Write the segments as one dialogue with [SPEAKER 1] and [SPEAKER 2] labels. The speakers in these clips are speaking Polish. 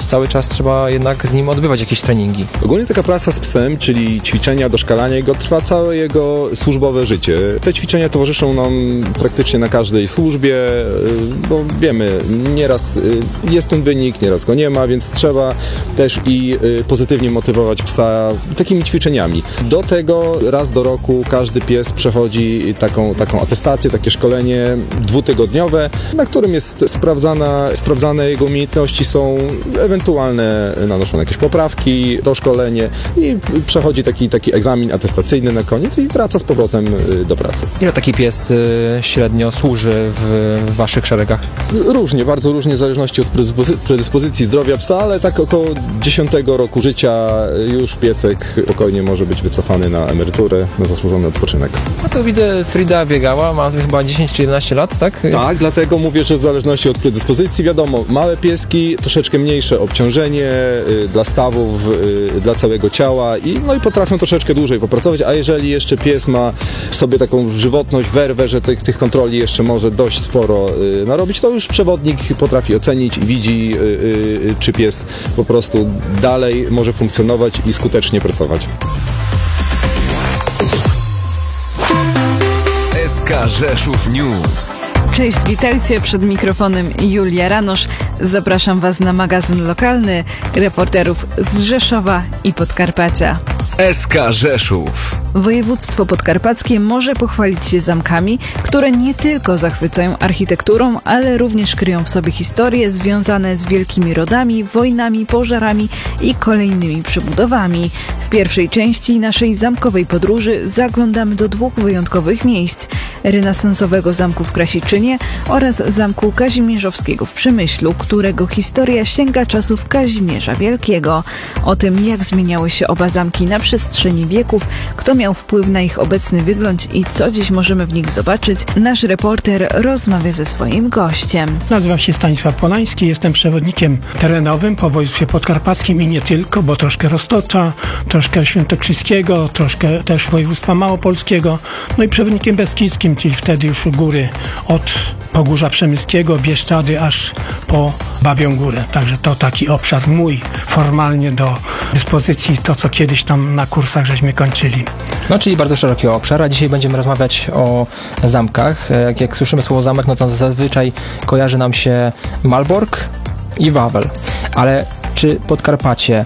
[SPEAKER 1] cały czas trzeba jednak z nim odbywać jakieś treningi.
[SPEAKER 2] Ogólnie taka praca z psem, czyli ćwiczenia, doszkalanie jego, trwa całe jego służbowe życie. Te ćwiczenia towarzyszą nam praktycznie na każdej służbie, bo wiemy, nieraz jest ten wynik, nieraz go nie ma, więc trzeba też i pozytywnie motywować psa takimi ćwiczeniami. Do tego raz do roku każdy pies przechodzi taką atestację, takie szkolenie 2-tygodniowe, na którym jest sprawdzane jego umiejętności, są ewentualne nanoszone jakieś poprawki, doszkolenie i przechodzi taki egzamin atestacyjny na koniec i wraca z powrotem do pracy.
[SPEAKER 1] Ile taki pies średnio służy w waszych szeregach?
[SPEAKER 2] Różnie, bardzo różnie, w zależności od predyspozycji zdrowia psa, ale tak około 10 roku życia już piesek spokojnie może być wycofany na emeryturę, na zasłużony odpoczynek.
[SPEAKER 1] No tu widzę, Frida biegała, ma chyba 10 czy 11 lat, tak?
[SPEAKER 2] Tak, dlatego mówię, że w zależności od predyspozycji, wiadomo, małe pieski, troszeczkę mniejsze obciążenie dla stawów, dla całego ciała i potrafią troszeczkę dłużej popracować, a jeżeli jeszcze pies ma w sobie taką żywotność, werwę, że tych kontroli jeszcze może dość sporo narobić, to już przewodnik potrafi ocenić i widzi, czy pies po prostu dalej może funkcjonować i skutecznie pracować.
[SPEAKER 3] SK Rzeszów News.
[SPEAKER 4] Cześć, witajcie, przed mikrofonem Julia Ranosz. Zapraszam Was na magazyn lokalny reporterów z Rzeszowa i Podkarpacia.
[SPEAKER 3] SK Rzeszów.
[SPEAKER 4] Województwo podkarpackie może pochwalić się zamkami, które nie tylko zachwycają architekturą, ale również kryją w sobie historie związane z wielkimi rodami, wojnami, pożarami i kolejnymi przebudowami. W pierwszej części naszej zamkowej podróży zaglądamy do 2 wyjątkowych miejsc: renesansowego zamku w Krasiczynie oraz zamku kazimierzowskiego w Przemyślu, którego historia sięga czasów Kazimierza Wielkiego. O tym, jak zmieniały się oba zamki na przestrzeni wieków, kto miał wpływ na ich obecny wygląd i co dziś możemy w nich zobaczyć, nasz reporter rozmawia ze swoim gościem.
[SPEAKER 5] Nazywam się Stanisław Polański, jestem przewodnikiem terenowym po województwie podkarpackim i nie tylko, bo troszkę Roztocza, troszkę Świętokrzyskiego, troszkę też województwa małopolskiego, no i przewodnikiem beskidzkim, czyli wtedy już góry od Pogórza Przemyskiego, Bieszczady aż po Babią Górę. Także to taki obszar mój formalnie do dyspozycji, to co kiedyś tam na kursach żeśmy kończyli.
[SPEAKER 1] No, czyli bardzo szeroki obszar, a dzisiaj będziemy rozmawiać o zamkach. Jak słyszymy słowo zamek, no to zazwyczaj kojarzy nam się Malbork i Wawel. Ale czy Podkarpacie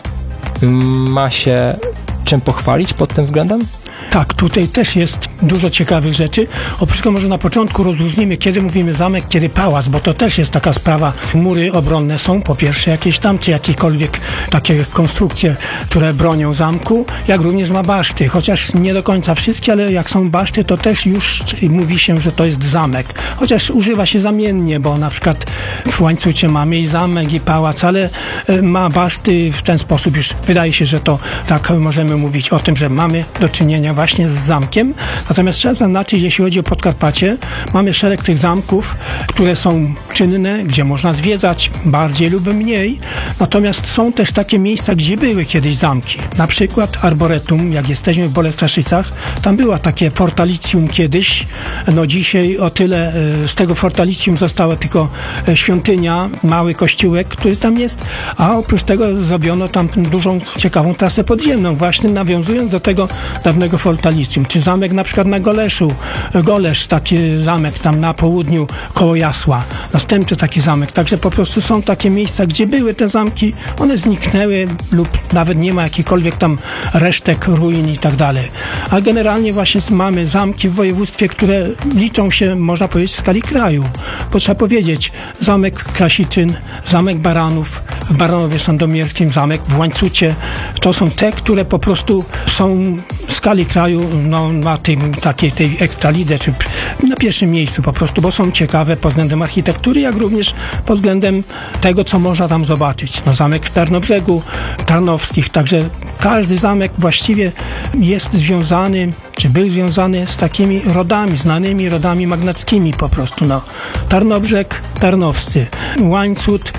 [SPEAKER 1] ma się czym pochwalić pod tym względem?
[SPEAKER 5] Tak, tutaj też jest dużo ciekawych rzeczy. Oprócz tego może na początku rozróżnimy, kiedy mówimy zamek, kiedy pałac, bo to też jest taka sprawa. Mury obronne są po pierwsze jakieś tam, czy jakiekolwiek takie konstrukcje, które bronią zamku, jak również ma baszty, chociaż nie do końca wszystkie, ale jak są baszty, to też już mówi się, że to jest zamek. Chociaż używa się zamiennie, bo na przykład w Łańcucie mamy i zamek, i pałac, ale ma baszty w ten sposób już wydaje się, że to tak możemy mówić o tym, że mamy do czynienia właśnie z zamkiem. Natomiast trzeba zaznaczyć, jeśli chodzi o Podkarpacie, mamy szereg tych zamków, które są czynne, gdzie można zwiedzać bardziej lub mniej. Natomiast są też takie miejsca, gdzie były kiedyś zamki. Na przykład Arboretum, jak jesteśmy w Bolesławicach, tam była takie fortalicjum kiedyś. No dzisiaj o tyle z tego fortalicjum została tylko świątynia, mały kościółek, który tam jest, a oprócz tego zrobiono tam dużą, ciekawą trasę podziemną, właśnie nawiązując do tego dawnego fortalicjum. Czy zamek na przykład na Goleszu, Golesz, taki zamek tam na południu koło Jasła, następny taki zamek. Także po prostu są takie miejsca, gdzie były te zamki, one zniknęły lub nawet nie ma jakichkolwiek tam resztek, ruin i tak dalej. A generalnie właśnie mamy zamki w województwie, które liczą się, można powiedzieć, w skali kraju. Bo trzeba powiedzieć, zamek Krasiczyn, zamek Baranów, w Baranowie Sandomierskim, zamek w Łańcucie, to są te, które po prostu są w skali kraju na tej ekstralidze, czy na pierwszym miejscu po prostu, bo są ciekawe pod względem architektury, jak również pod względem tego, co można tam zobaczyć. No, zamek w Tarnobrzegu, Tarnowskich, także każdy zamek właściwie jest związany, czy był związany z takimi rodami, znanymi rodami magnackimi po prostu. No. Tarnobrzeg, Tarnowscy, Łańcut,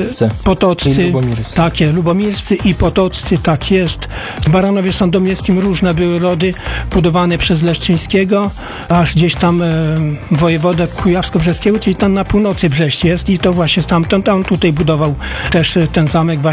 [SPEAKER 5] Potoccy, takie, Lubomirscy i Potoccy, tak jest. W Baranowie Sandomierskim różne były rody budowane przez Leszczyńskiego, aż gdzieś tam wojewodę Kujawsko-Brzeskiego, czyli tam na północy Brześć jest i to właśnie stamtąd, on tutaj budował też ten zamek